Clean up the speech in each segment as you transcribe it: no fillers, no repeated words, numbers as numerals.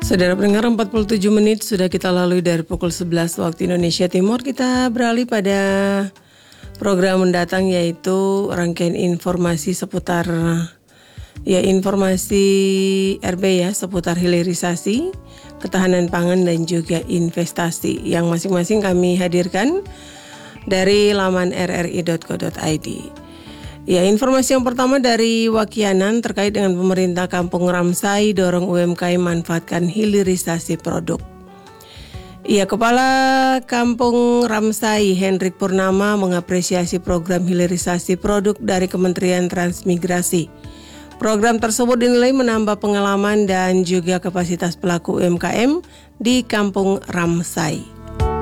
Saudara pendengar, 47 menit sudah kita lalui dari pukul 11 waktu Indonesia Timur. Kita beralih pada program mendatang, yaitu rangkaian informasi seputar informasi RB seputar hilirisasi, ketahanan pangan dan juga investasi yang masing-masing kami hadirkan dari laman rri.co.id. Informasi yang pertama dari Wakianan terkait dengan pemerintah Kampung Ramsai dorong UMKM manfaatkan hilirisasi produk. Kepala Kampung Ramsai Hendrik Purnama mengapresiasi program hilirisasi produk dari Kementerian Transmigrasi. Program tersebut dinilai menambah pengalaman dan juga kapasitas pelaku UMKM di Kampung Ramsai.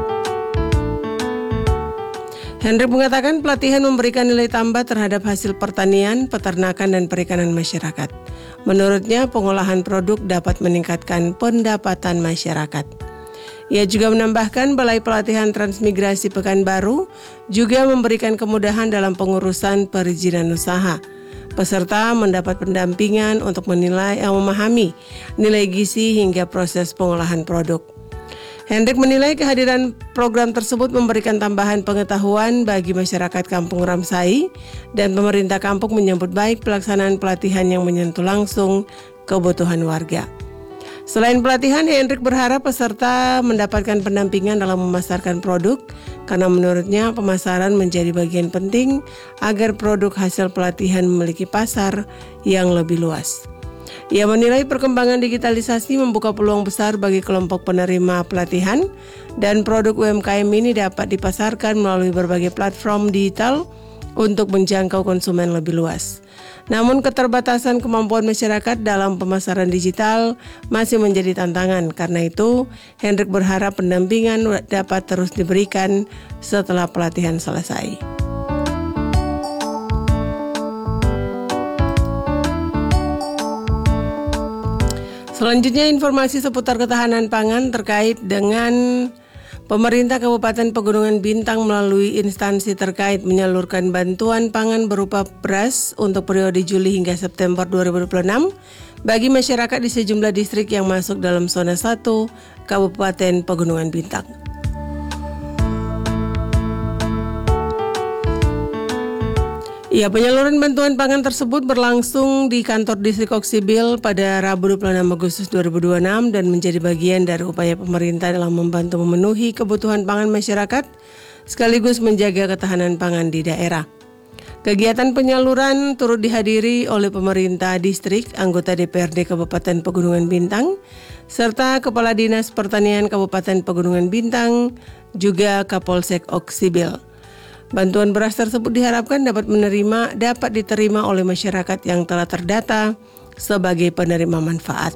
Hendrik mengatakan pelatihan memberikan nilai tambah terhadap hasil pertanian, peternakan, dan perikanan masyarakat. Menurutnya, pengolahan produk dapat meningkatkan pendapatan masyarakat. Ia juga menambahkan Balai Pelatihan Transmigrasi Pekanbaru juga memberikan kemudahan dalam pengurusan perizinan usaha. Peserta mendapat pendampingan untuk memahami nilai gizi hingga proses pengolahan produk. Hendrik menilai kehadiran program tersebut memberikan tambahan pengetahuan bagi masyarakat Kampung Ramsai dan pemerintah kampung menyambut baik pelaksanaan pelatihan yang menyentuh langsung kebutuhan warga. Selain pelatihan, Hendrik berharap peserta mendapatkan pendampingan dalam memasarkan produk karena menurutnya pemasaran menjadi bagian penting agar produk hasil pelatihan memiliki pasar yang lebih luas. Ia menilai perkembangan digitalisasi membuka peluang besar bagi kelompok penerima pelatihan dan produk UMKM ini dapat dipasarkan melalui berbagai platform digital untuk menjangkau konsumen lebih luas. Namun keterbatasan kemampuan masyarakat dalam pemasaran digital masih menjadi tantangan. Karena itu, Hendrik berharap pendampingan dapat terus diberikan setelah pelatihan selesai. Selanjutnya informasi seputar ketahanan pangan terkait dengan pemerintah Kabupaten Pegunungan Bintang melalui instansi terkait menyalurkan bantuan pangan berupa beras untuk periode Juli hingga September 2026 bagi masyarakat di sejumlah distrik yang masuk dalam zona 1 Kabupaten Pegunungan Bintang. Penyaluran bantuan pangan tersebut berlangsung di kantor distrik Oksibil pada Rabu 26 Agustus 2026 dan menjadi bagian dari upaya pemerintah dalam membantu memenuhi kebutuhan pangan masyarakat sekaligus menjaga ketahanan pangan di daerah. Kegiatan penyaluran turut dihadiri oleh pemerintah distrik, anggota DPRD Kabupaten Pegunungan Bintang, serta Kepala Dinas Pertanian Kabupaten Pegunungan Bintang, juga Kapolsek Oksibil. Bantuan beras tersebut diharapkan dapat diterima oleh masyarakat yang telah terdata sebagai penerima manfaat.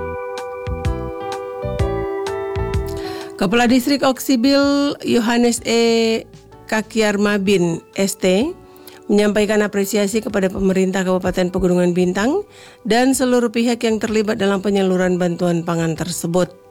Kepala Distrik Oksibil Yohanes Kakiarmabin ST menyampaikan apresiasi kepada pemerintah Kabupaten Pegunungan Bintang dan seluruh pihak yang terlibat dalam penyaluran bantuan pangan tersebut.